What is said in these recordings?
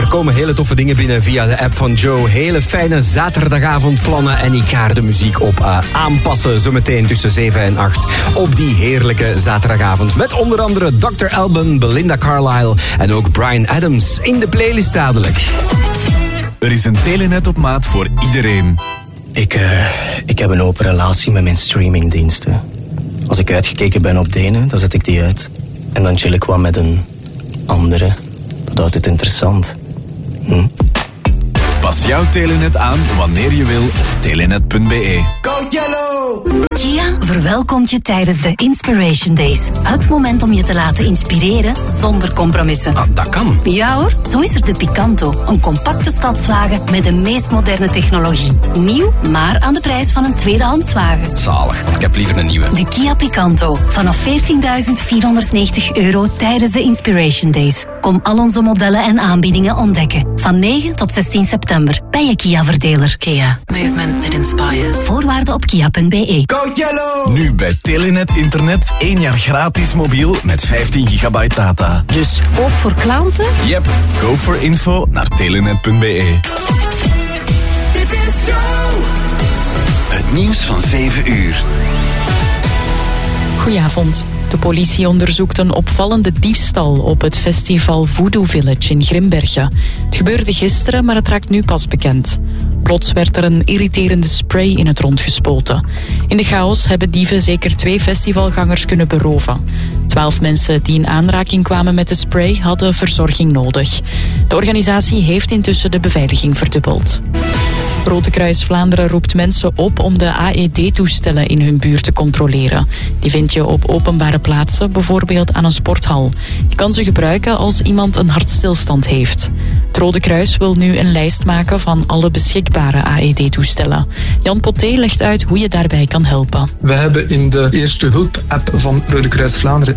komen hele toffe dingen binnen via de app van Joe. Hele fijne zaterdagavondplannen en ik ga er de muziek op aanpassen. Zometeen tussen 7 en 8 op die heerlijke zaterdagavond. Met onder andere Dr. Alban, Belinda Carlisle en ook Bryan Adams in de playlist dadelijk. Er is een Telenet op maat voor iedereen. Ik heb een open relatie met mijn streamingdiensten. Als ik uitgekeken ben op de ene, dan zet ik die uit. En dan chill ik wat met een andere. Dat houdt het interessant. Pas jouw Telenet aan wanneer je wil op telenet.be. Go Yellow! Kia verwelkomt je tijdens de Inspiration Days. Het moment om je te laten inspireren zonder compromissen. Dat kan. Ja hoor, zo is er de Picanto. Een compacte stadswagen met de meest moderne technologie. Nieuw, maar aan de prijs van een tweedehandswagen. Zalig, ik heb liever een nieuwe. De Kia Picanto. Vanaf €14.490 tijdens de Inspiration Days. Kom al onze modellen en aanbiedingen ontdekken. Van 9 tot 16 september bij je Kia-verdeler. Kia. Movement that inspires. Voorwaarden op kia.be. Go Yellow! Nu bij Telenet Internet 1 jaar gratis mobiel met 15 gigabyte data. Dus ook voor klanten? Yep, go for info naar telenet.be. Dit is Joe! Het nieuws van 7 uur. Goedenavond. De politie onderzoekt een opvallende diefstal op het festival Voodoo Village in Grimbergen. Het gebeurde gisteren, maar het raakt nu pas bekend. Plots werd er een irriterende spray in het rond gespoten. In de chaos hebben dieven zeker 2 festivalgangers kunnen beroven. 12 mensen die in aanraking kwamen met de spray hadden verzorging nodig. De organisatie heeft intussen de beveiliging verdubbeld. Rode Kruis Vlaanderen roept mensen op om de AED-toestellen in hun buurt te controleren. Die vind je op openbare plaatsen, bijvoorbeeld aan een sporthal. Je kan ze gebruiken als iemand een hartstilstand heeft. Het Rode Kruis wil nu een lijst maken van alle beschikbare AED-toestellen. Jan Poté legt uit hoe je daarbij kan helpen. We hebben in de eerste hulp-app van Rode Kruis Vlaanderen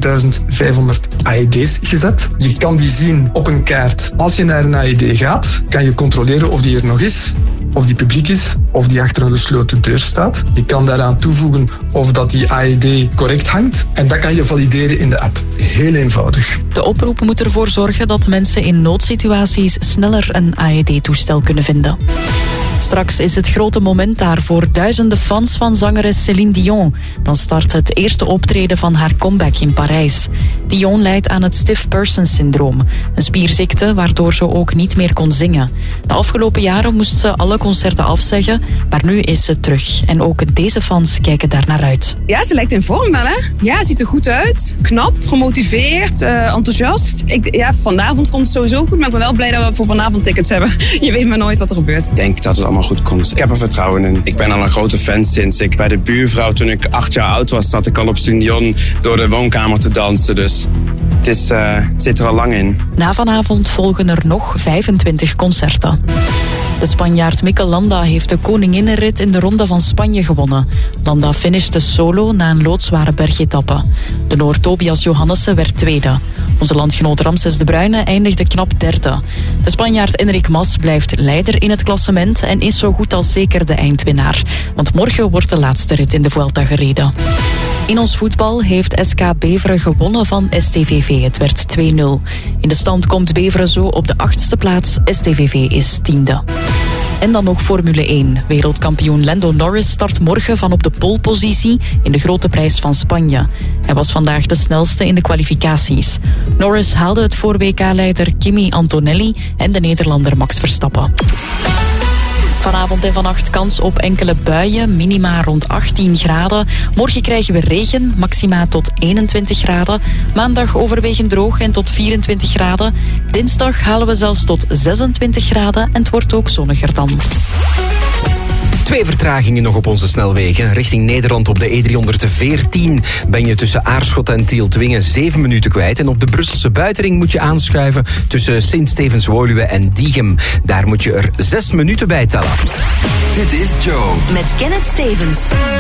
9500 AED's gezet. Je kan die zien op een kaart. Als je naar een AED gaat, kan je controleren of die er nog is, of die publiek is, of die achter een gesloten deur staat. Je kan daaraan toevoegen of dat die AED correct hangt. En dat kan je valideren in de app. Heel eenvoudig. De oproep moet ervoor zorgen dat mensen in noodsituaties sneller een AED-toestel kunnen vinden. Straks is het grote moment daar voor duizenden fans van zangeres Céline Dion. Dan start het eerste optreden van haar comeback in Parijs. Dion lijdt aan het stiff person syndroom, een spierziekte waardoor ze ook niet meer kon zingen. De afgelopen jaren moest ze alle concerten afzeggen, maar nu is ze terug. En ook deze fans kijken daar naar uit. Ja, ze lijkt in vorm wel, hè? Ja, ziet er goed uit. Knap, gemotiveerd, enthousiast. Vanavond komt het sowieso goed, maar ik ben wel blij dat we voor vanavond tickets hebben. Je weet maar nooit wat er gebeurt. Ik denk dat het allemaal goed komt. Ik heb er vertrouwen in. Ik ben al een grote fan sinds ik bij de buurvrouw, toen ik 8 jaar oud was, zat ik al op Céline Dion door de woonkamer te dansen. Dus het zit er al lang in. Na vanavond volgen er nog 25 concerten. De Spanjaard Mikel Landa heeft de koninginnenrit in de Ronde van Spanje gewonnen. Landa finishte solo na een loodzware bergetappe. De Noor Tobias Johannessen werd tweede. Onze landgenoot Ramses de Bruyne eindigde knap derde. De Spanjaard Enric Mas blijft leider in het klassement en is zo goed als zeker de eindwinnaar. Want morgen wordt de laatste rit in de Vuelta gereden. In ons voetbal heeft SK Beveren gewonnen van STVV. Het werd 2-0. In de stand komt Beveren zo op de 8e plaats. STVV is 10e. En dan nog Formule 1. Wereldkampioen Lando Norris start morgen van op de polepositie in de Grote Prijs van Spanje. Hij was vandaag de snelste in de kwalificaties. Norris haalde het voor WK-leider Kimi Antonelli en de Nederlander Max Verstappen. Vanavond en vannacht kans op enkele buien, minima rond 18 graden. Morgen krijgen we regen, maxima tot 21 graden. Maandag overwegend droog en tot 24 graden. Dinsdag halen we zelfs tot 26 graden en het wordt ook zonniger dan. 2 vertragingen nog op onze snelwegen. Richting Nederland op de E314 ben je tussen Aarschot en Tieltwingen 7 minuten kwijt. En op de Brusselse buitenring moet je aanschuiven tussen Sint-Stevens-Woluwe en Diegem. Daar moet je er 6 minuten bij tellen. Dit is Joe. Met Kenneth Stevens.